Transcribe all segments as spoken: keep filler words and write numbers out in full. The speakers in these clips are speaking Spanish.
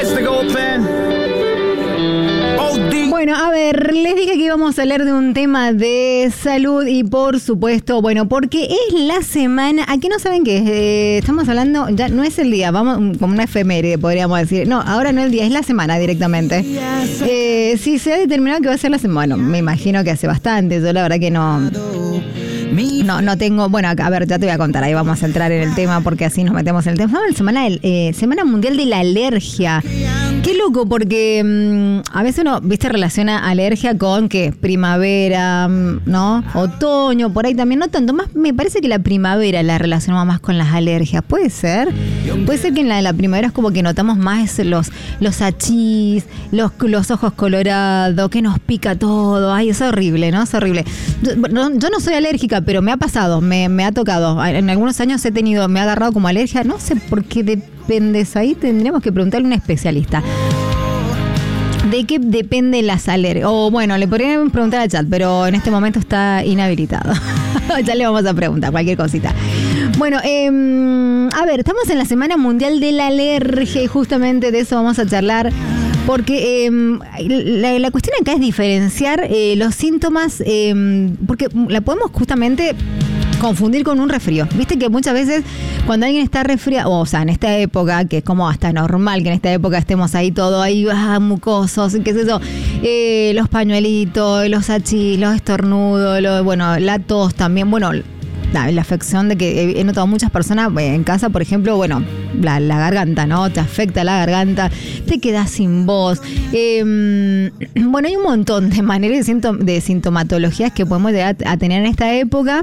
Bueno, a ver, les dije que íbamos a hablar de un tema de salud y por supuesto, bueno, porque es la semana, aquí no saben qué es, eh, estamos hablando, ya no es el día, vamos como una efeméride podríamos decir, no, ahora no es el día, es la semana directamente. Eh, sí, se ha determinado que va a ser la semana, bueno, me imagino que hace bastante, yo la verdad que no... No, no tengo, bueno, a ver, ya te voy a contar, ahí vamos a entrar en el tema porque así nos metemos en el tema. La semana, eh, semana Mundial de la Alergia. Qué loco, porque mmm, a veces uno, viste, relaciona alergia con que primavera, ¿no? Otoño, por ahí también, no tanto, más me parece que la primavera la relacionamos más con las alergias. ¿Puede ser? Puede ser que en la de la primavera es como que notamos más los, los achís, los, los ojos colorados, que nos pica todo. Ay, es horrible, ¿no? Es horrible. Yo no, yo no soy alérgica, pero me ha pasado, me, me ha tocado. En algunos años he tenido, me ha agarrado como alergia, no sé por qué depende, ahí tendríamos que preguntarle a un especialista. ¿De qué depende las alergias? O bueno, le podrían preguntar al chat, pero en este momento está inhabilitado. Ya le vamos a preguntar cualquier cosita. Bueno, eh, a ver, estamos en la Semana Mundial de la Alergia y justamente de eso vamos a charlar. Porque eh, la, la cuestión acá es diferenciar eh, los síntomas, eh, porque la podemos justamente confundir con un resfrío. Viste que muchas veces cuando alguien está resfriado, o sea, en esta época, que es como hasta normal que en esta época estemos ahí todo ahí, ah, mucosos, qué es eso, eh, los pañuelitos, los achís, los estornudos, lo, bueno, la tos también, bueno... La, la afección de que he notado muchas personas en casa, por ejemplo, bueno, la, la garganta, ¿no? Te afecta la garganta, te quedas sin voz. Eh, bueno, hay un montón de maneras de, sintom- de sintomatologías que podemos llegar a tener en esta época.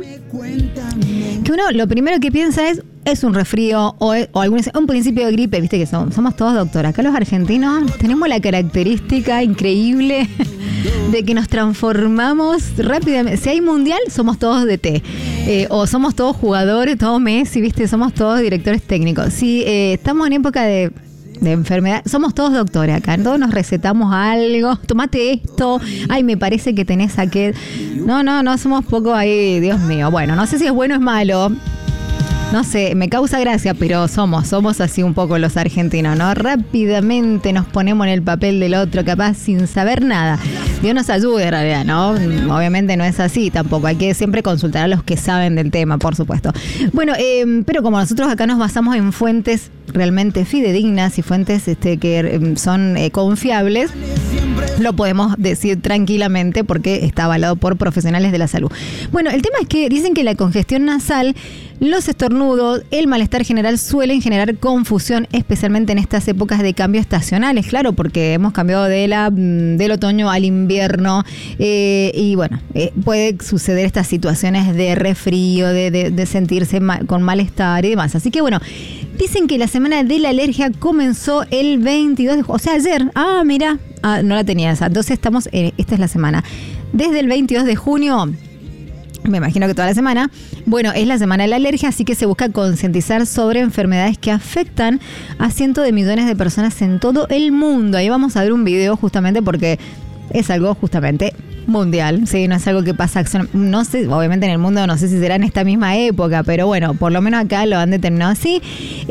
Que uno lo primero que piensa es, es un resfrío o, es, o algún un principio de gripe, viste que somos, somos todos doctores. Acá los argentinos tenemos la característica increíble de que nos transformamos rápidamente. Si hay mundial, somos todos de té. Eh, o somos todos jugadores, todos Messi, ¿viste? Somos todos directores técnicos. Si eh, estamos en época de, de enfermedad, somos todos doctores acá. Todos nos recetamos algo. Tomate esto. Ay, me parece que tenés aquel. No, no, no, somos poco ahí, Dios mío. Bueno, no sé si es bueno o es malo. No sé, me causa gracia, pero somos, somos así un poco los argentinos, ¿no? Rápidamente nos ponemos en el papel del otro, capaz sin saber nada. Dios nos ayude en realidad, ¿no? Obviamente no es así tampoco, hay que siempre consultar a los que saben del tema, por supuesto. Bueno, eh, pero como nosotros acá nos basamos en fuentes realmente fidedignas y fuentes este, que eh, son eh, confiables, lo podemos decir tranquilamente porque está avalado por profesionales de la salud. Bueno, el tema es que dicen que la congestión nasal, los estornudos, el malestar general suelen generar confusión, especialmente en estas épocas de cambios estacionales, claro, porque hemos cambiado de la, del otoño al invierno eh, y bueno, eh, puede suceder estas situaciones de resfrío, de, de, de sentirse mal, con malestar y demás. Así que bueno, dicen que la semana de la alergia comenzó el veintidós de junio, o sea, ayer. Ah, mira, ah, no la tenía esa. Entonces estamos, en, esta es la semana. Desde el veintidós de junio, me imagino que toda la semana, bueno, es la semana de la alergia, así que se busca concientizar sobre enfermedades que afectan a cientos de millones de personas en todo el mundo. Ahí vamos a ver un video justamente porque es algo justamente mundial, sí, no es algo que pasa, no sé, obviamente en el mundo no sé si será en esta misma época, pero bueno, por lo menos acá lo han determinado así.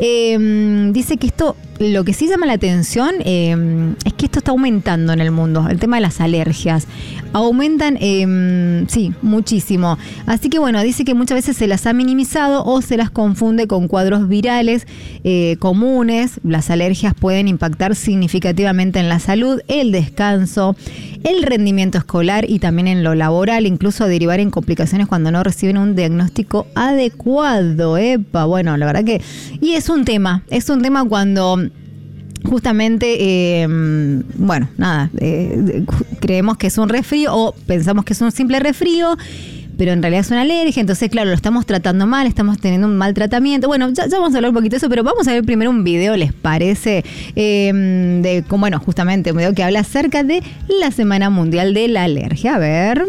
Eh, dice que esto, lo que sí llama la atención eh, es que esto está aumentando en el mundo, el tema de las alergias. Aumentan, eh, sí, muchísimo. Así que bueno, dice que muchas veces se las ha minimizado o se las confunde con cuadros virales eh, comunes. Las alergias pueden impactar significativamente en la salud, el descanso, el rendimiento escolar y también en lo laboral, incluso derivar en complicaciones cuando no reciben un diagnóstico adecuado. Epa, bueno, la verdad que... Y es un tema, es un tema cuando... Justamente, eh, bueno, nada, eh, creemos que es un resfrío o pensamos que es un simple resfrío, pero en realidad es una alergia, entonces claro, lo estamos tratando mal, estamos teniendo un mal tratamiento. Bueno, ya, ya vamos a hablar un poquito de eso, pero vamos a ver primero un video, ¿les parece? Eh, de, bueno, justamente un video que habla acerca de la Semana Mundial de la Alergia. A ver...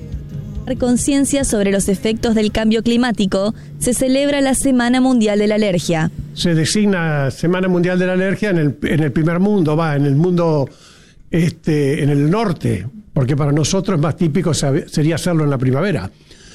Conciencia sobre los efectos del cambio climático, se celebra la Semana Mundial de la Alergia. Se designa Semana Mundial de la Alergia en el, en el primer mundo, va, en el mundo, este, en el norte, porque para nosotros es más típico sería hacerlo en la primavera.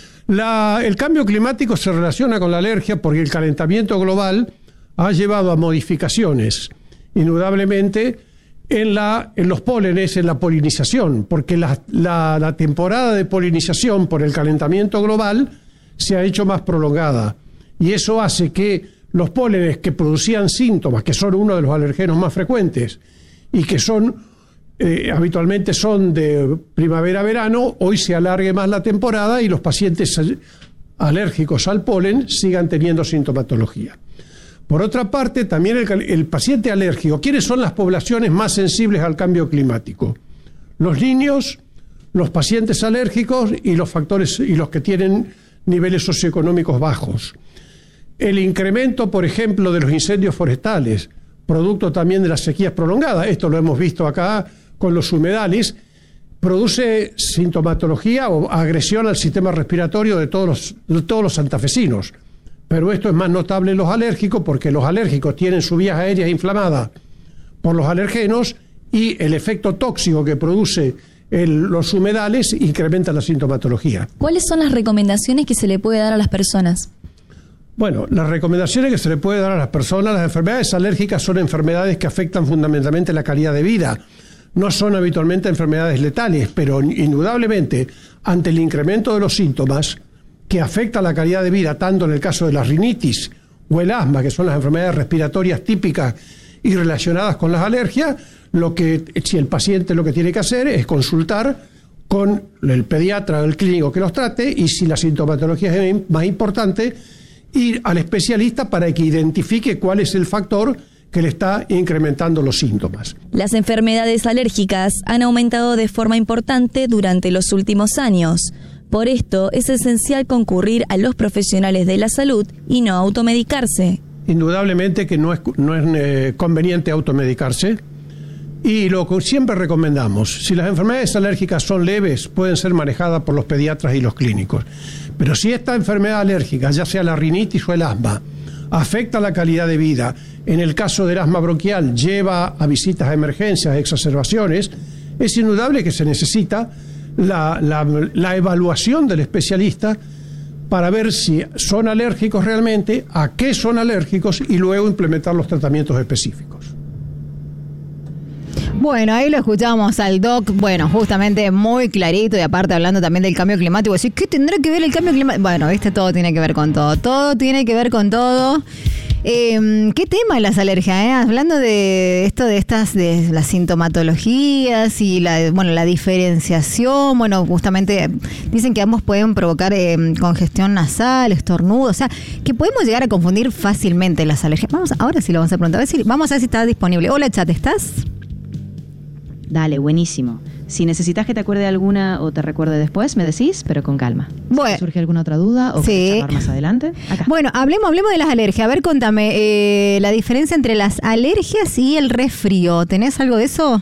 La, el cambio climático se relaciona con la alergia porque el calentamiento global ha llevado a modificaciones indudablemente, en, la, en los pólenes, en la polinización, porque la, la, la temporada de polinización por el calentamiento global se ha hecho más prolongada. Y eso hace que los pólenes que producían síntomas, que son uno de los alergenos más frecuentes y que son eh, habitualmente son de primavera-verano, hoy se alargue más la temporada y los pacientes alérgicos al polen sigan teniendo sintomatología. Por otra parte, también el, el paciente alérgico, ¿quiénes son las poblaciones más sensibles al cambio climático? Los niños, los pacientes alérgicos y los factores y los que tienen niveles socioeconómicos bajos. El incremento, por ejemplo, de los incendios forestales, producto también de las sequías prolongadas, esto lo hemos visto acá con los humedales, produce sintomatología o agresión al sistema respiratorio de todos los, de todos los santafesinos. Pero esto es más notable en los alérgicos porque los alérgicos tienen sus vías aéreas inflamadas por los alergenos y el efecto tóxico que produce el, los humedales incrementa la sintomatología. ¿Cuáles son las recomendaciones que se le puede dar a las personas? Bueno, las recomendaciones que se le puede dar a las personas, las enfermedades alérgicas son enfermedades que afectan fundamentalmente la calidad de vida. No son habitualmente enfermedades letales, pero indudablemente ante el incremento de los síntomas que afecta la calidad de vida, tanto en el caso de la rinitis o el asma, que son las enfermedades respiratorias típicas y relacionadas con las alergias, lo que si el paciente lo que tiene que hacer es consultar con el pediatra o el clínico que los trate y si la sintomatología es más importante, ir al especialista para que identifique cuál es el factor que le está incrementando los síntomas. Las enfermedades alérgicas han aumentado de forma importante durante los últimos años. Por esto es esencial concurrir a los profesionales de la salud y no automedicarse. Indudablemente que no es, no es eh, conveniente automedicarse y lo que siempre recomendamos, si las enfermedades alérgicas son leves, pueden ser manejadas por los pediatras y los clínicos. Pero si esta enfermedad alérgica, ya sea la rinitis o el asma, afecta la calidad de vida, en el caso del asma bronquial lleva a visitas a emergencias, a exacerbaciones, es indudable que se necesita La, la, la evaluación del especialista para ver si son alérgicos realmente, a qué son alérgicos y luego implementar los tratamientos específicos. Bueno, ahí lo escuchamos al doc, bueno, justamente muy clarito y aparte hablando también del cambio climático. Decir, ¿qué tendrá que ver el cambio climático? Bueno, viste, todo tiene que ver con todo, todo tiene que ver con todo. Eh, ¿Qué tema las alergias? Eh? Hablando de esto de estas, de las sintomatologías y la, bueno, la diferenciación, bueno, justamente dicen que ambos pueden provocar eh, congestión nasal, estornudo, o sea, que podemos llegar a confundir fácilmente las alergias. Vamos, ahora sí lo vamos a preguntar, a ver si, vamos a ver si está disponible. Hola, chat, ¿estás? Dale, buenísimo. Si necesitas que te acuerde de alguna o te recuerde después, me decís, pero con calma. Bueno. Si surge alguna otra duda o Sí. querés charlar más adelante, acá. Bueno, hablemos, hablemos de las alergias. A ver, contame, eh, la diferencia entre las alergias y el resfrío. ¿Tenés algo de eso?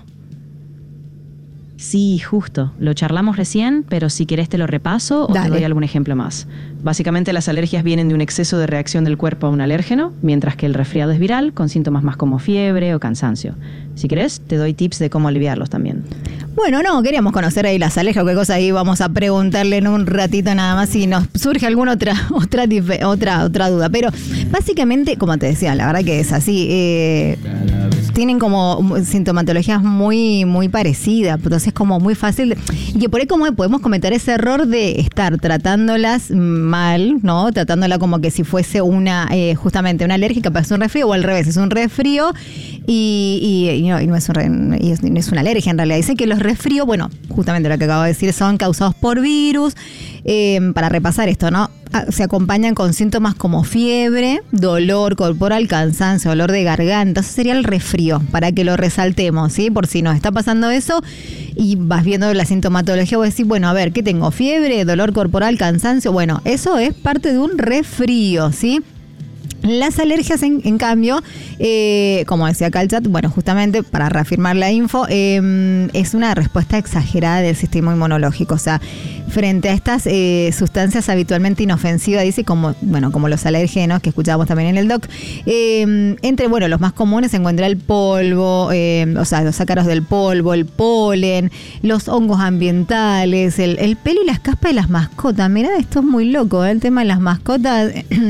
Sí, justo. Lo charlamos recién, pero si querés te lo repaso o Dale. te doy algún ejemplo más. Básicamente las alergias vienen de un exceso de reacción del cuerpo a un alérgeno, mientras que el resfriado es viral, con síntomas más como fiebre o cansancio. Si querés, te doy tips de cómo aliviarlos también. Bueno, no, queríamos conocer ahí las alergias, qué cosa ahí vamos a preguntarle en un ratito nada más si nos surge alguna otra otra dife- otra otra duda. Pero básicamente, como te decía, la verdad que es así, eh, tienen como sintomatologías muy muy parecidas, entonces es como muy fácil y que por ahí como podemos cometer ese error de estar tratándolas mal, ¿no? Tratándola como que si fuese una eh, justamente una alérgica, pero es un resfrío o al revés, es un resfrío y, y, y, no, y no es un re- y es, no es una alergia en realidad. Dicen que los resfríos, bueno, justamente lo que acabo de decir, son causados por virus. Eh, para repasar esto, ¿no? Se acompañan con síntomas como fiebre, dolor corporal, cansancio, dolor de garganta. Eso sería el resfrío, para que lo resaltemos, ¿sí? Por si nos está pasando eso y vas viendo la sintomatología, vos decís, bueno, a ver, ¿qué tengo? Fiebre, dolor corporal, cansancio. Bueno, eso es parte de un resfrío, ¿sí? Las alergias, en, en cambio, eh, como decía acá el chat, bueno, justamente para reafirmar la info, eh, es una respuesta exagerada del sistema inmunológico. O sea, frente a estas eh, sustancias habitualmente inofensivas, dice, como, bueno, como los alergenos que escuchábamos también en el doc. Eh, entre, bueno, los más comunes se encuentra el polvo, eh, o sea, los ácaros del polvo, el polen, los hongos ambientales, el, el pelo y las caspas de las mascotas. Mirá, esto es muy loco, ¿eh? El tema de las mascotas.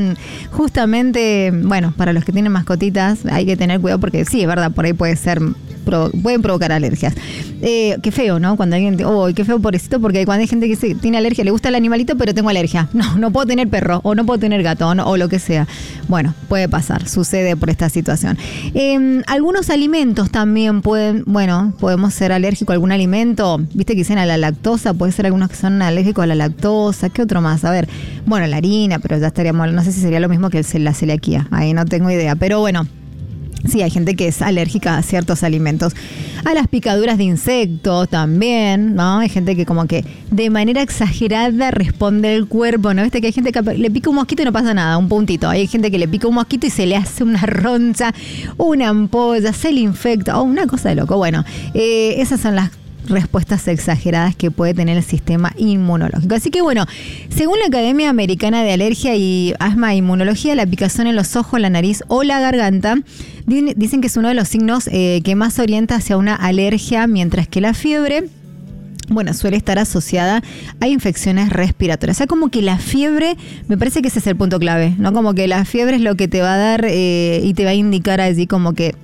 Justamente, bueno, para los que tienen mascotitas hay que tener cuidado porque sí, es verdad, por ahí puede ser, pro, pueden provocar alergias. Eh, qué feo, ¿no? Cuando alguien, oh, qué feo pobrecito, porque cuando hay gente que se, tiene alergia, le gusta el animalito, pero tengo alergia. No, no puedo tener perro, o no puedo tener gato, o, no, o lo que sea. Bueno, puede pasar, sucede por esta situación. Eh, algunos alimentos también pueden, bueno, podemos ser alérgicos a algún alimento. Viste que dicen a la lactosa, puede ser algunos que son alérgicos a la lactosa. ¿Qué otro más? A ver, bueno, la harina, pero ya estaríamos, no sé si sería lo mismo que el, la celiaquía. Ahí no tengo idea, pero bueno. Sí, hay gente que es alérgica a ciertos alimentos. A las picaduras de insectos también, ¿no? Hay gente que como que de manera exagerada responde el cuerpo, ¿no? Viste que hay gente que le pica un mosquito y no pasa nada, un puntito. Hay gente que le pica un mosquito y se le hace una roncha, una ampolla, se le infecta, o oh, una cosa de loco. Bueno, eh, esas son las respuestas exageradas que puede tener el sistema inmunológico. Así que bueno, según la Academia Americana de Alergia y Asma e Inmunología, la picazón en los ojos, la nariz o la garganta dicen que es uno de los signos eh, que más orienta hacia una alergia, mientras que la fiebre, bueno, suele estar asociada a infecciones respiratorias. O sea, como que la fiebre, me parece que ese es el punto clave, ¿no? Como que la fiebre es lo que te va a dar eh, y te va a indicar allí como que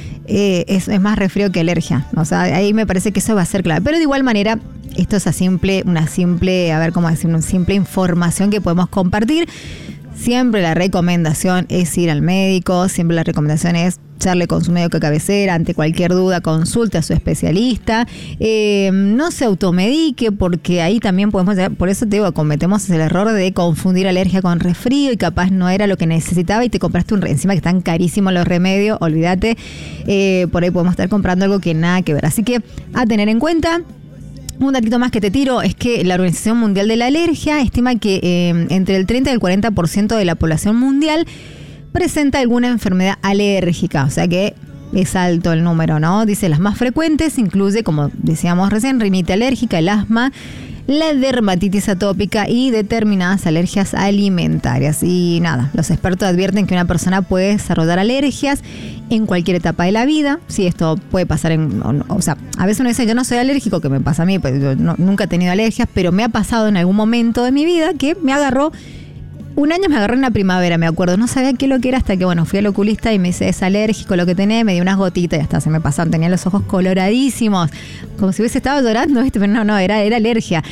Eh, es, es más resfrío que alergia. O sea, ahí me parece que eso va a ser clave. Pero de igual manera, esto es a simple, una simple, a ver cómo decir, una simple información que podemos compartir. Siempre la recomendación es ir al médico, siempre la recomendación es charle con su médico de cabecera, ante cualquier duda consulte a su especialista, eh, no se automedique porque ahí también podemos, por eso te digo, cometemos el error de confundir alergia con resfrío y capaz no era lo que necesitaba y te compraste un, encima que están carísimos los remedios, olvídate, eh, por ahí podemos estar comprando algo que nada que ver, así que a tener en cuenta. Un datito más que te tiro es que la Organización Mundial de la Alergia estima que eh, entre el treinta y el cuarenta por ciento de la población mundial presenta alguna enfermedad alérgica, o sea que es alto el número, ¿no? Dice, las más frecuentes incluye, como decíamos recién, rinite alérgica, el asma, la dermatitis atópica y determinadas alergias alimentarias. Y nada, los expertos advierten que una persona puede desarrollar alergias en cualquier etapa de la vida. Sí, esto puede pasar en... O, o sea, a veces uno dice, yo no soy alérgico, que me pasa a mí, pues yo no, nunca he tenido alergias, pero me ha pasado en algún momento de mi vida que me agarró... Un año me agarré en la primavera, me acuerdo. No sabía qué lo que era hasta que, bueno, fui al oculista y me dice, es alérgico lo que tenés. Me dio unas gotitas y hasta se me pasaron. Tenía los ojos coloradísimos, como si hubiese estado llorando, ¿viste? Pero no, no, era, era alergia.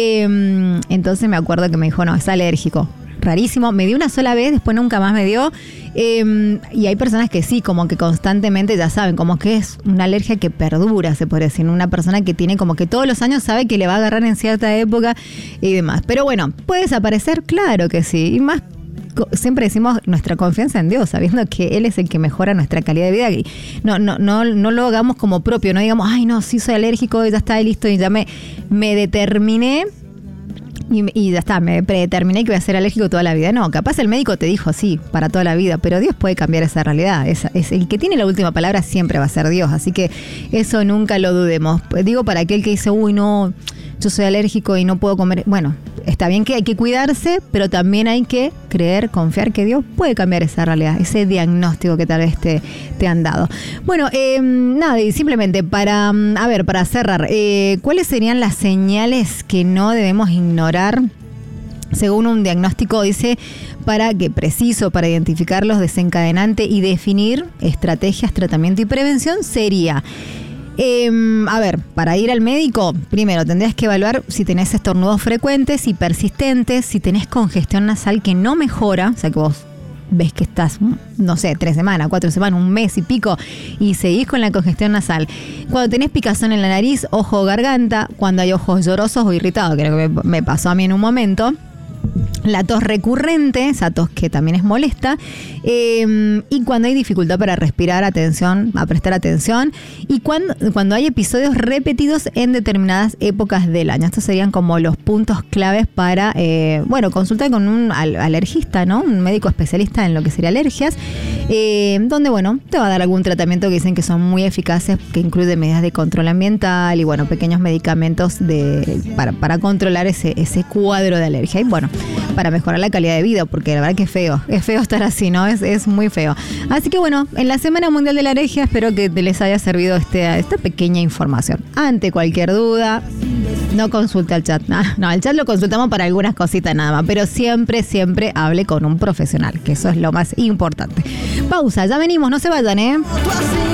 Eh, entonces me acuerdo que me dijo, no, es alérgico. Rarísimo. Me dio una sola vez, después nunca más me dio. Eh, y hay personas que sí, como que constantemente ya saben, como que es una alergia que perdura, se puede decir. Una persona que tiene como que todos los años sabe que le va a agarrar en cierta época y demás. Pero bueno, ¿puede desaparecer? Claro que sí. Y más, siempre decimos nuestra confianza en Dios, sabiendo que Él es el que mejora nuestra calidad de vida. Y no, no, no, no lo hagamos como propio, no digamos, ay no, sí soy alérgico, ya está, listo, y ya me, me determiné. Y, y ya está, me predeterminé que voy a ser alérgico toda la vida. No, capaz el médico te dijo sí, para toda la vida, pero Dios puede cambiar esa realidad. Es, es el que tiene la última palabra siempre va a ser Dios, así que eso nunca lo dudemos. Digo, para aquel que dice, uy, no, yo soy alérgico y no puedo comer. Bueno, está bien que hay que cuidarse, pero también hay que creer, confiar que Dios puede cambiar esa realidad, ese diagnóstico que tal vez te, te han dado. Bueno, eh, nada, y simplemente para, a ver, para cerrar, eh, ¿cuáles serían las señales que no debemos ignorar? Según un diagnóstico, dice, para que preciso para identificar los desencadenantes y definir estrategias, tratamiento y prevención sería, eh, a ver, para ir al médico, primero tendrías que evaluar si tenés estornudos frecuentes y persistentes, si tenés congestión nasal que no mejora, o sea que vos ves que estás, no sé, tres semanas, cuatro semanas, un mes y pico, y seguís con la congestión nasal. Cuando tenés picazón en la nariz, ojo o garganta, cuando hay ojos llorosos o irritados, creo que me, me pasó a mí en un momento. La tos recurrente, esa tos que también es molesta, eh, y cuando hay dificultad para respirar, atención, a prestar atención, y cuando, cuando hay episodios repetidos en determinadas épocas del año. Estos serían como los puntos claves para, eh, bueno, consultar con un al- alergista, ¿no? Un médico especialista en lo que sería alergias. eh, donde, bueno, te va a dar algún tratamiento que dicen que son muy eficaces, que incluye medidas de control ambiental y, bueno, pequeños medicamentos de para, para controlar ese, ese cuadro de alergia. Y, bueno, para mejorar la calidad de vida, porque la verdad que es feo, es feo estar así, ¿no? Es, es muy feo. Así que, bueno, en la Semana Mundial de la Alergia espero que te les haya servido este, esta pequeña información. Ante cualquier duda, no consulte al chat. No, no, el chat lo consultamos para algunas cositas nada más, pero siempre, siempre hable con un profesional, que eso es lo más importante. Pausa, ya venimos, no se vayan, ¿eh?